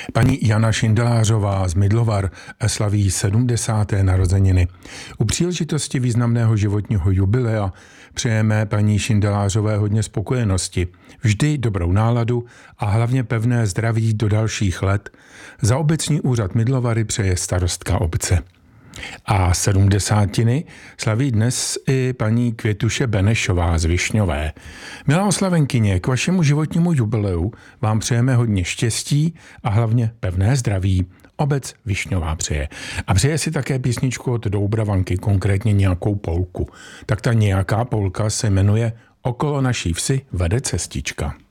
Paní Jana Šindelářová z Midlovar slaví 70. narozeniny. U příležitosti významného životního jubilea přejeme paní Šindelářové hodně spokojenosti, vždy dobrou náladu a hlavně pevné zdraví do dalších let. Za obecní úřad Midlovary přeje starostka obce. A 70. slaví dnes i paní Květuše Benešová z Višňové. Milá oslavenkyně, k vašemu životnímu jubileu vám přejeme hodně štěstí a hlavně pevné zdraví. Obec Višňová přeje. A přeje si také písničku od Doubravanky, konkrétně nějakou polku. Tak ta nějaká polka se jmenuje Okolo naší vsi vede cestička.